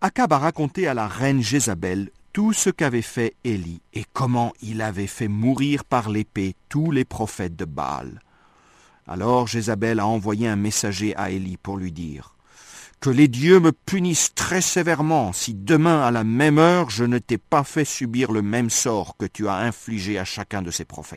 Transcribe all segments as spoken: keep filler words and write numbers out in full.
Akab a raconté à la reine Jézabel tout ce qu'avait fait Élie et comment il avait fait mourir par l'épée tous les prophètes de Baal. Alors Jézabel a envoyé un messager à Élie pour lui dire « Que les dieux me punissent très sévèrement si demain à la même heure je ne t'ai pas fait subir le même sort que tu as infligé à chacun de ces prophètes. »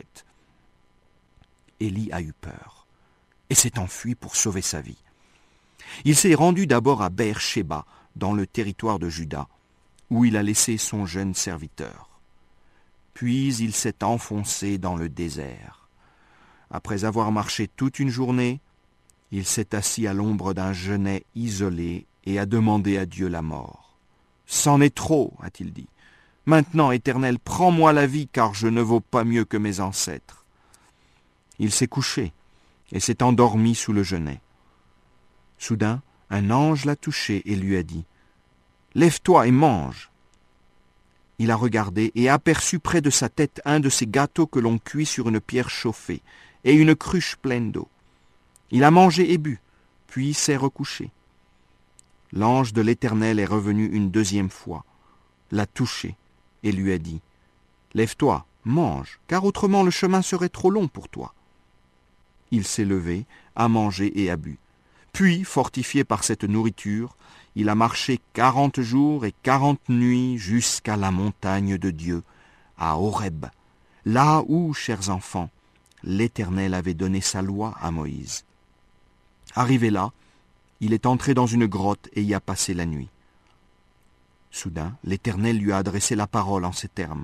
Élie a eu peur et s'est enfui pour sauver sa vie. Il s'est rendu d'abord à Beër-Shéba, dans le territoire de Juda, où il a laissé son jeune serviteur. Puis il s'est enfoncé dans le désert. Après avoir marché toute une journée, il s'est assis à l'ombre d'un genêt isolé et a demandé à Dieu la mort. « C'en est trop, a-t-il dit. Maintenant, Éternel, prends-moi la vie, car je ne vaux pas mieux que mes ancêtres. » Il s'est couché et s'est endormi sous le genêt. Soudain, un ange l'a touché et lui a dit « Lève-toi et mange !» Il a regardé et a aperçu près de sa tête un de ces gâteaux que l'on cuit sur une pierre chauffée et une cruche pleine d'eau. Il a mangé et bu, puis s'est recouché. L'ange de l'Éternel est revenu une deuxième fois, l'a touché et lui a dit « Lève-toi, mange, car autrement le chemin serait trop long pour toi. » Il s'est levé, a mangé et a bu. Puis, fortifié par cette nourriture, il a marché quarante jours et quarante nuits jusqu'à la montagne de Dieu, à Horeb, là où, chers enfants, l'Éternel avait donné sa loi à Moïse. Arrivé là, il est entré dans une grotte et y a passé la nuit. Soudain, l'Éternel lui a adressé la parole en ces termes.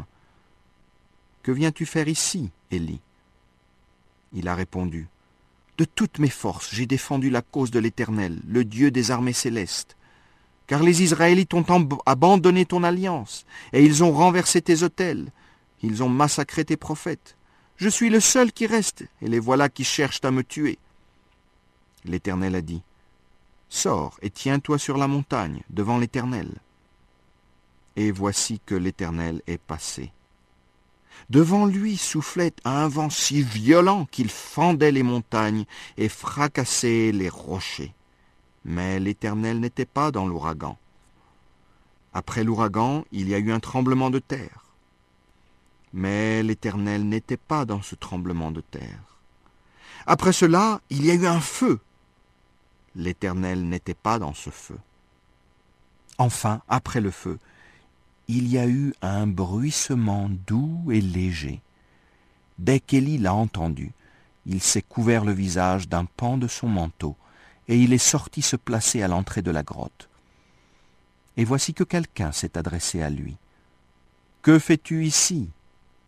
« Que viens-tu faire ici, Élie ?» Il a répondu. « De toutes mes forces, j'ai défendu la cause de l'Éternel, le Dieu des armées célestes. Car les Israélites ont ab- abandonné ton alliance, et ils ont renversé tes autels. Ils ont massacré tes prophètes. Je suis le seul qui reste, et les voilà qui cherchent à me tuer. » L'Éternel a dit, « Sors et tiens-toi sur la montagne, devant l'Éternel. » Et voici que l'Éternel est passé. Devant lui soufflait un vent si violent qu'il fendait les montagnes et fracassait les rochers. Mais l'Éternel n'était pas dans l'ouragan. Après l'ouragan, il y a eu un tremblement de terre. Mais l'Éternel n'était pas dans ce tremblement de terre. Après cela, il y a eu un feu. L'Éternel n'était pas dans ce feu. Enfin, après le feu, il y a eu un bruissement doux et léger. Dès qu'Élie l'a entendu, il s'est couvert le visage d'un pan de son manteau, et il est sorti se placer à l'entrée de la grotte. Et voici que quelqu'un s'est adressé à lui. « Que fais-tu ici, Élie ?»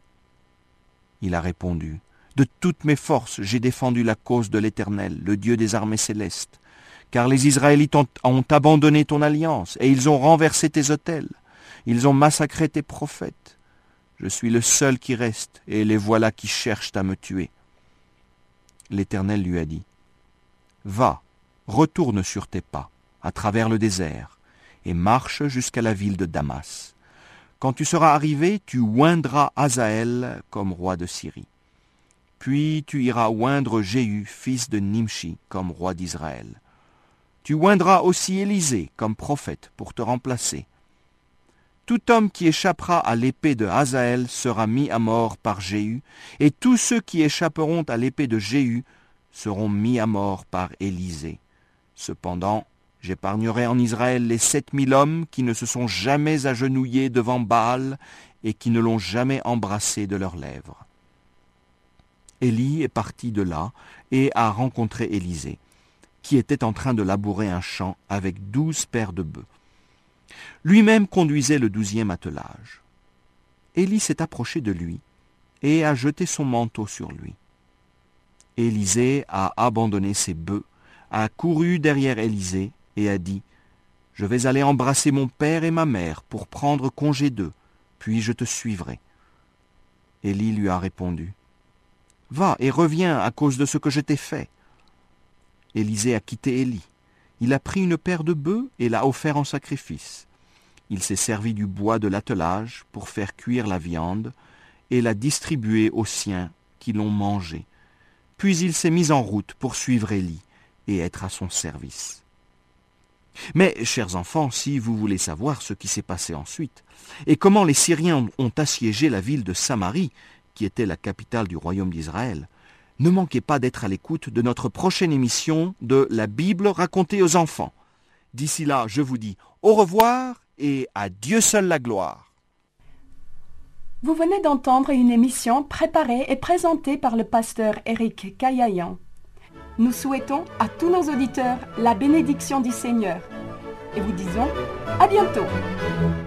Il a répondu, « De toutes mes forces, j'ai défendu la cause de l'Éternel, le Dieu des armées célestes, car les Israélites ont, ont abandonné ton alliance, et ils ont renversé tes autels. Ils ont massacré tes prophètes. Je suis le seul qui reste, et les voilà qui cherchent à me tuer. » L'Éternel lui a dit, « Va, retourne sur tes pas, à travers le désert, et marche jusqu'à la ville de Damas. Quand tu seras arrivé, tu oindras Hazaël comme roi de Syrie. Puis tu iras oindre Jéhu, fils de Nimshi, comme roi d'Israël. Tu oindras aussi Élisée comme prophète pour te remplacer. Tout homme qui échappera à l'épée de Hazaël sera mis à mort par Jéhu, et tous ceux qui échapperont à l'épée de Jéhu seront mis à mort par Élisée. Cependant, j'épargnerai en Israël les sept mille hommes qui ne se sont jamais agenouillés devant Baal et qui ne l'ont jamais embrassé de leurs lèvres. » Élie est parti de là et a rencontré Élisée, qui était en train de labourer un champ avec douze paires de bœufs. Lui-même conduisait le douzième attelage. Élie s'est approché de lui et a jeté son manteau sur lui. Élisée a abandonné ses bœufs, a couru derrière Élisée et a dit « Je vais aller embrasser mon père et ma mère pour prendre congé d'eux, puis je te suivrai. » Élie lui a répondu « Va et reviens à cause de ce que je t'ai fait. » Élisée a quitté Élie. Il a pris une paire de bœufs et l'a offert en sacrifice. Il s'est servi du bois de l'attelage pour faire cuire la viande et l'a distribuée aux siens qui l'ont mangée. Puis il s'est mis en route pour suivre Élie et être à son service. Mais, chers enfants, si vous voulez savoir ce qui s'est passé ensuite, et comment les Syriens ont assiégé la ville de Samarie, qui était la capitale du royaume d'Israël, ne manquez pas d'être à l'écoute de notre prochaine émission de La Bible racontée aux enfants. D'ici là, je vous dis au revoir et à Dieu seul la gloire. Vous venez d'entendre une émission préparée et présentée par le pasteur Éric Caillayan. Nous souhaitons à tous nos auditeurs la bénédiction du Seigneur et vous disons à bientôt.